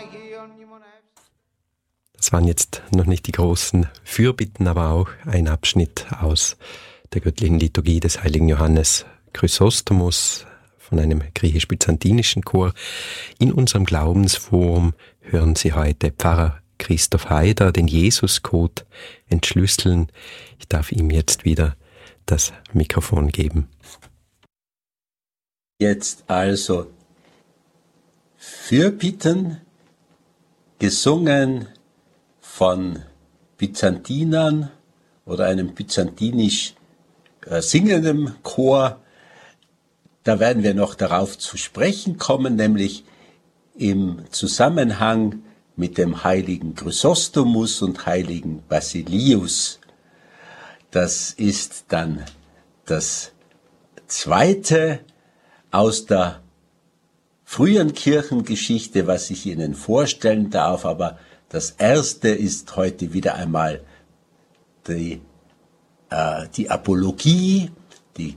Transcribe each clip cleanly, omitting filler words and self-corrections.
Das waren jetzt noch nicht die großen Fürbitten, aber auch ein Abschnitt aus der göttlichen Liturgie des heiligen Johannes Chrysostomus von einem griechisch-byzantinischen Chor. In unserem Glaubensforum hören Sie heute Pfarrer Christoph Haider den Jesuscode entschlüsseln. Ich darf ihm jetzt wieder das Mikrofon geben. Jetzt also Fürbitten, gesungen von Byzantinern oder einem byzantinisch singenden Chor. Da werden wir noch darauf zu sprechen kommen, nämlich im Zusammenhang mit dem heiligen Chrysostomus und heiligen Basilius. Das ist dann das zweite aus der frühen Kirchengeschichte, was ich Ihnen vorstellen darf, aber das erste ist heute wieder einmal die Apologie, die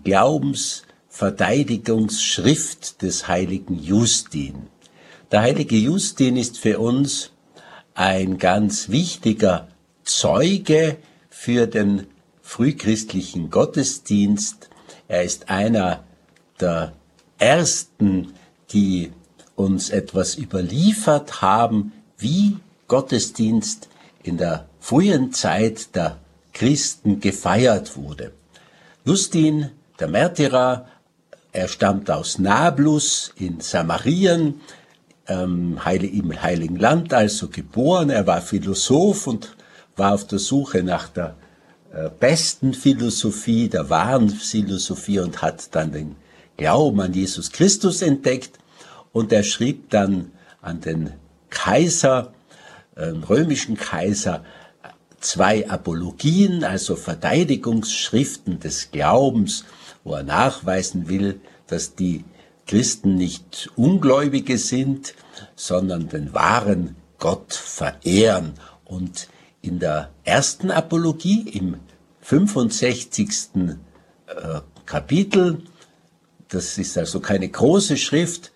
Glaubensverteidigungsschrift des heiligen Justin. Der heilige Justin ist für uns ein ganz wichtiger Zeuge für den frühchristlichen Gottesdienst. Er ist einer der ersten, die uns etwas überliefert haben, wie Gottesdienst in der frühen Zeit der Christen gefeiert wurde. Justin, der Märtyrer, er stammt aus Nablus in Samarien, im Heiligen Land also geboren. Er war Philosoph und war auf der Suche nach der besten Philosophie, der wahren Philosophie und hat dann den Glauben an Jesus Christus entdeckt. Und er schrieb dann an den Kaiser, römischen Kaiser, 2 Apologien, also Verteidigungsschriften des Glaubens, wo er nachweisen will, dass die Christen nicht Ungläubige sind, sondern den wahren Gott verehren. Und in der ersten Apologie, im 65. Kapitel, das ist also keine große Schrift,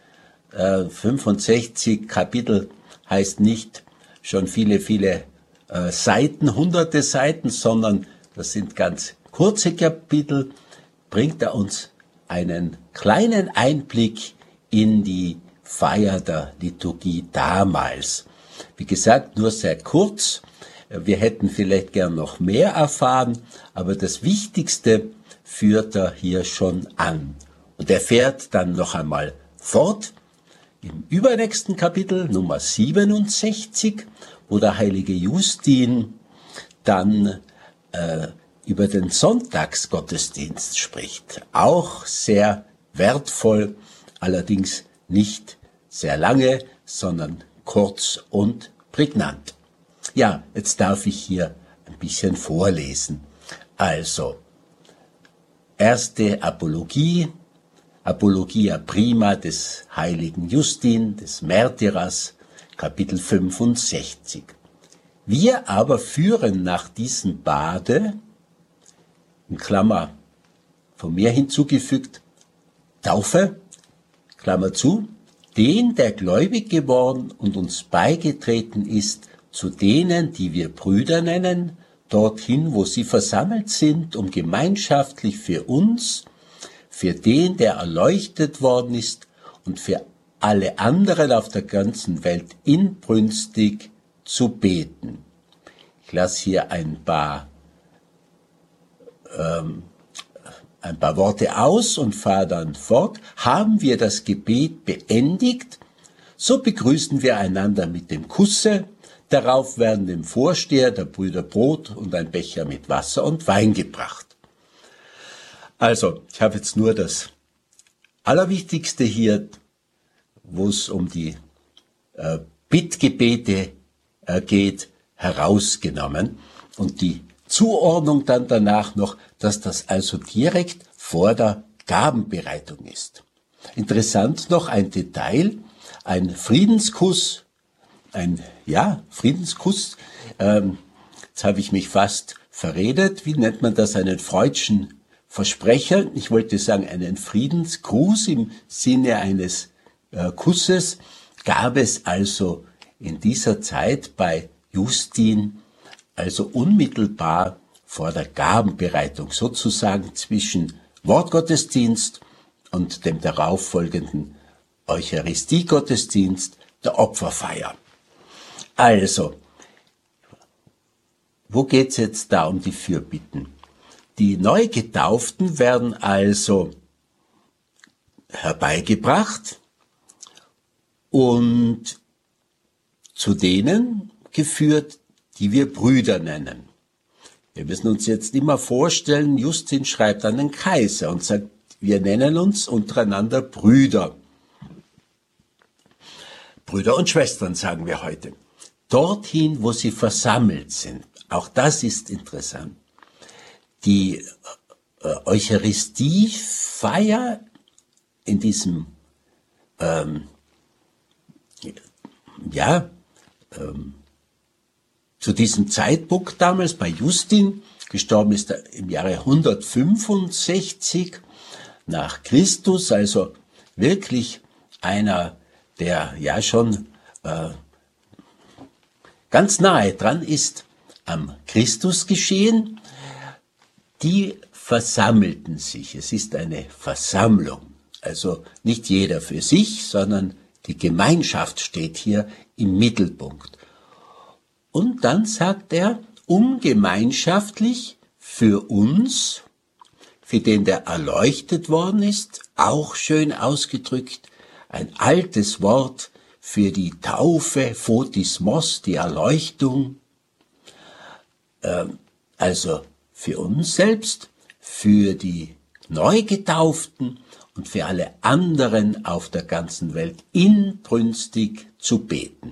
65 Kapitel heißt nicht schon viele Seiten, hunderte Seiten, sondern das sind ganz kurze Kapitel, bringt er uns einen kleinen Einblick in die Feier der Liturgie damals. Wie gesagt, nur sehr kurz. Wir hätten vielleicht gern noch mehr erfahren, aber das Wichtigste führt er hier schon an. Und er fährt dann noch einmal fort im übernächsten Kapitel, Nummer 67, wo der heilige Justin dann über den Sonntagsgottesdienst spricht. Auch sehr wertvoll, allerdings nicht sehr lange, sondern kurz und prägnant. Ja, jetzt darf ich hier ein bisschen vorlesen. Also, erste Apologie, Apologia prima des heiligen Justin, des Märtyrers, Kapitel 65. Wir aber führen nach diesem Bade, in Klammer von mir hinzugefügt, Taufe, Klammer zu, den, der gläubig geworden und uns beigetreten ist, zu denen, die wir Brüder nennen, dorthin, wo sie versammelt sind, um gemeinschaftlich für uns, für den, der erleuchtet worden ist und für alle anderen auf der ganzen Welt inbrünstig zu beten. Ich lasse hier ein paar Worte aus und fahre dann fort. Haben wir das Gebet beendigt, so begrüßen wir einander mit dem Kusse. Darauf werden dem Vorsteher der Brüder Brot und ein Becher mit Wasser und Wein gebracht. Also, ich habe jetzt nur das Allerwichtigste hier, wo es um die Bittgebete geht, herausgenommen. Und die Zuordnung dann danach noch, dass das also direkt vor der Gabenbereitung ist. Interessant noch ein Detail, ein Friedenskuss, Friedenskuss, jetzt habe ich mich fast verredet, wie nennt man das, einen freudschen Versprecher, ich wollte sagen einen Friedensgruß im Sinne eines Kusses, gab es also in dieser Zeit bei Justin, also unmittelbar vor der Gabenbereitung, sozusagen zwischen Wortgottesdienst und dem darauffolgenden Eucharistiegottesdienst, der Opferfeier. Also, wo geht's jetzt da um die Fürbitten? Die Neugetauften werden also herbeigebracht und zu denen geführt, die wir Brüder nennen. Wir müssen uns jetzt immer vorstellen, Justin schreibt an den Kaiser und sagt, wir nennen uns untereinander Brüder. Brüder und Schwestern sagen wir heute. Dorthin, wo sie versammelt sind. Auch das ist interessant. Die Eucharistiefeier in diesem, zu diesem Zeitpunkt damals bei Justin, gestorben ist er im Jahre 165 nach Christus, also wirklich einer, der ja schon ganz nahe dran ist am Christusgeschehen. Die versammelten sich. Es ist eine Versammlung. Also nicht jeder für sich, sondern die Gemeinschaft steht hier im Mittelpunkt. Und dann sagt er, um gemeinschaftlich für uns, für den der erleuchtet worden ist, auch schön ausgedrückt, ein altes Wort für die Taufe, Photismos, die Erleuchtung, also für uns selbst, für die Neugetauften und für alle anderen auf der ganzen Welt inbrünstig zu beten.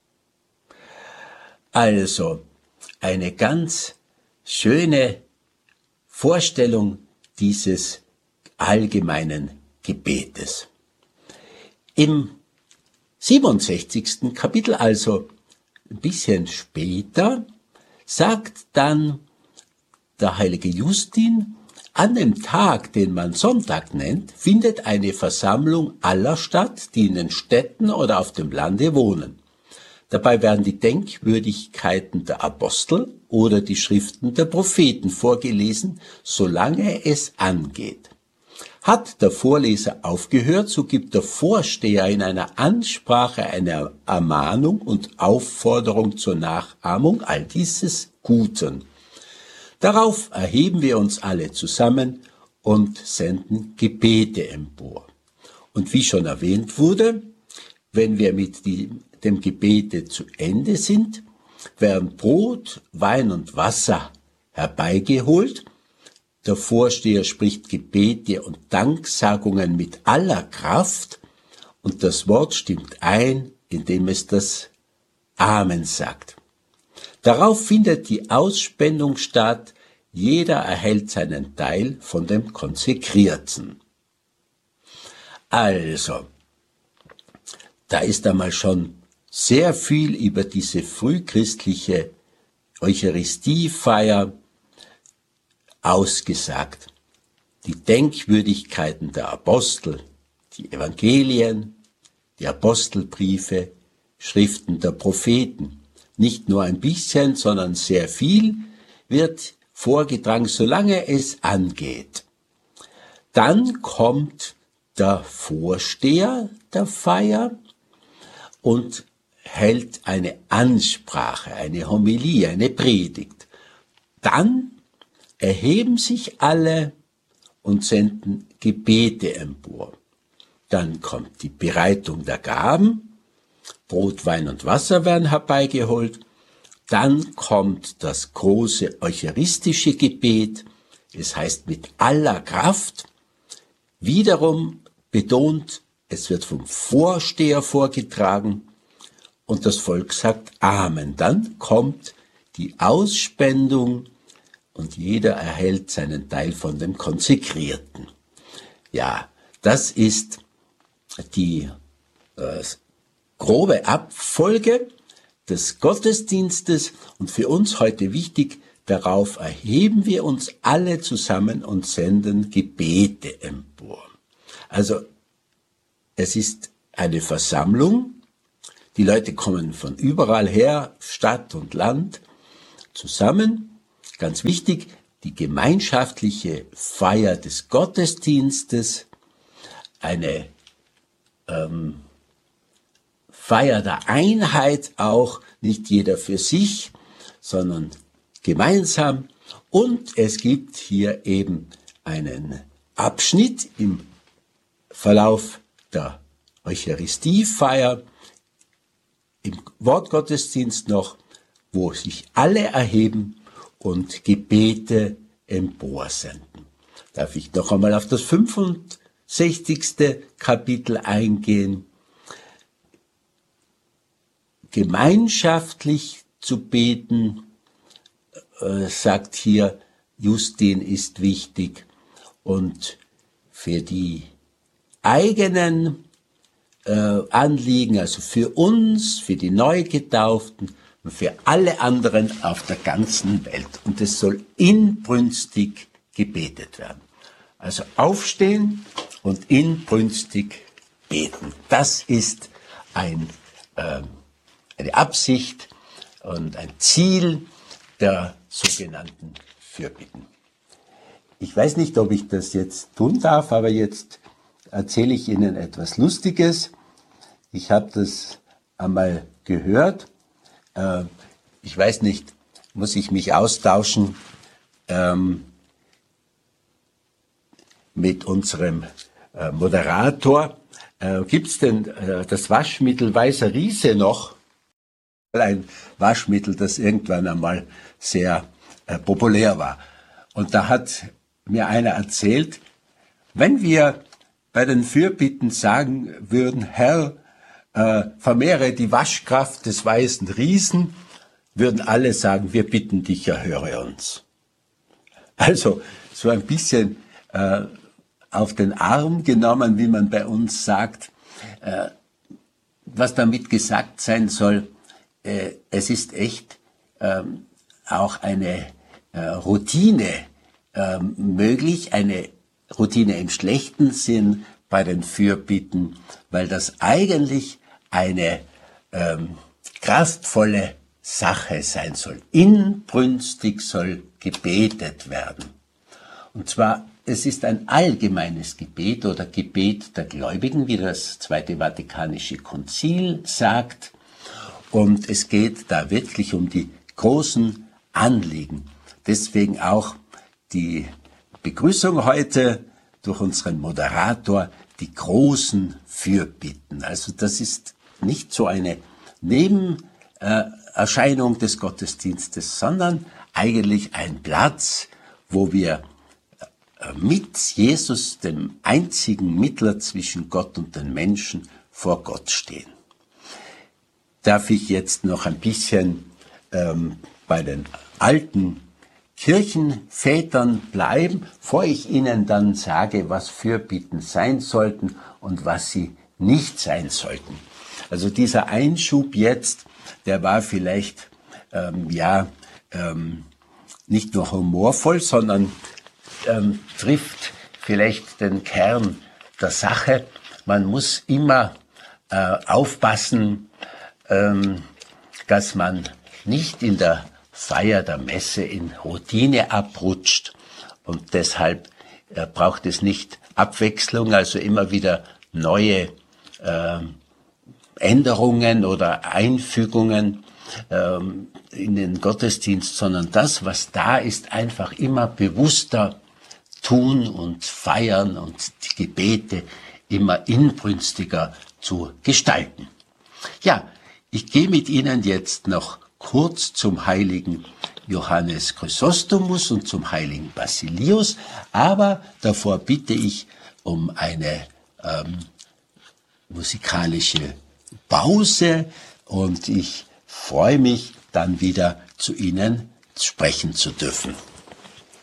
Also eine ganz schöne Vorstellung dieses allgemeinen Gebetes. Im 67. Kapitel, also ein bisschen später, sagt dann der heilige Justin, an dem Tag, den man Sonntag nennt, findet eine Versammlung aller statt, die in den Städten oder auf dem Lande wohnen. Dabei werden die Denkwürdigkeiten der Apostel oder die Schriften der Propheten vorgelesen, solange es angeht. Hat der Vorleser aufgehört, so gibt der Vorsteher in einer Ansprache eine Ermahnung und Aufforderung zur Nachahmung all dieses Guten. Darauf erheben wir uns alle zusammen und senden Gebete empor. Und wie schon erwähnt wurde, wenn wir mit dem Gebete zu Ende sind, werden Brot, Wein und Wasser herbeigeholt. Der Vorsteher spricht Gebete und Danksagungen mit aller Kraft und das Wort stimmt ein, indem es das Amen sagt. Darauf findet die Ausspendung statt, jeder erhält seinen Teil von dem Konsekrierten. Also, da ist einmal schon sehr viel über diese frühchristliche Eucharistiefeier ausgesagt. Die Denkwürdigkeiten der Apostel, die Evangelien, die Apostelbriefe, Schriften der Propheten. Nicht nur ein bisschen, sondern sehr viel wird vorgetragen, solange es angeht. Dann kommt der Vorsteher der Feier und hält eine Ansprache, eine Homilie, eine Predigt. Dann erheben sich alle und senden Gebete empor. Dann kommt die Bereitung der Gaben, Brot, Wein und Wasser werden herbeigeholt. Dann kommt das große eucharistische Gebet, es heißt mit aller Kraft. Wiederum betont, es wird vom Vorsteher vorgetragen und das Volk sagt Amen. Dann kommt die Ausspendung und jeder erhält seinen Teil von dem Konsekrierten. Ja, das ist die grobe Abfolge des Gottesdienstes und für uns heute wichtig, darauf erheben wir uns alle zusammen und senden Gebete empor. Also es ist eine Versammlung, Die Leute kommen von überall her, Stadt und Land, zusammen. Ganz wichtig, die gemeinschaftliche Feier des Gottesdienstes, eine Feier der Einheit auch, nicht jeder für sich, sondern gemeinsam. Und es gibt hier eben einen Abschnitt im Verlauf der Eucharistiefeier, im Wortgottesdienst noch, wo sich alle erheben und Gebete emporsenden. Darf ich noch einmal auf das 65. Kapitel eingehen? Gemeinschaftlich zu beten, sagt hier Justin, ist wichtig. Und für die eigenen Anliegen, also für uns, für die Neugetauften und für alle anderen auf der ganzen Welt. Und es soll inbrünstig gebetet werden. Also aufstehen und inbrünstig beten. Das ist eine Absicht und ein Ziel der sogenannten Fürbitten. Ich weiß nicht, ob ich das jetzt tun darf, aber jetzt erzähle ich Ihnen etwas Lustiges. Ich habe das einmal gehört. Ich weiß nicht, muss ich mich austauschen mit unserem Moderator. Gibt's denn das Waschmittel Weißer Riese noch? Ein Waschmittel, das irgendwann einmal sehr populär war. Und da hat mir einer erzählt, wenn wir bei den Fürbitten sagen würden, Herr, vermehre die Waschkraft des Weißen Riesen, würden alle sagen, wir bitten dich, erhöre uns. Also so ein bisschen auf den Arm genommen, wie man bei uns sagt, was damit gesagt sein soll, es ist echt auch eine Routine möglich, eine Routine im schlechten Sinn bei den Fürbitten, weil das eigentlich eine kraftvolle Sache sein soll. Inbrünstig soll gebetet werden. Und zwar, es ist ein allgemeines Gebet oder Gebet der Gläubigen, wie das Zweite Vatikanische Konzil sagt. Und es geht da wirklich um die großen Anliegen. Deswegen auch die Begrüßung heute durch unseren Moderator, die großen Fürbitten. Also das ist nicht so eine Nebenerscheinung des Gottesdienstes, sondern eigentlich ein Platz, wo wir mit Jesus, dem einzigen Mittler zwischen Gott und den Menschen, vor Gott stehen. Darf ich jetzt noch ein bisschen bei den alten Kirchenvätern bleiben, bevor ich Ihnen dann sage, was Fürbitten sein sollten und was sie nicht sein sollten. Also dieser Einschub jetzt, der war vielleicht nicht nur humorvoll, sondern trifft vielleicht den Kern der Sache. Man muss immer aufpassen, dass man nicht in der Feier der Messe in Routine abrutscht, und deshalb braucht es nicht Abwechslung, also immer wieder neue Änderungen oder Einfügungen in den Gottesdienst, sondern das, was da ist, einfach immer bewusster tun und feiern und die Gebete immer inbrünstiger zu gestalten. Ja, ich gehe mit Ihnen jetzt noch kurz zum heiligen Johannes Chrysostomus und zum heiligen Basilius, aber davor bitte ich um eine musikalische Pause und ich freue mich, dann wieder zu Ihnen sprechen zu dürfen.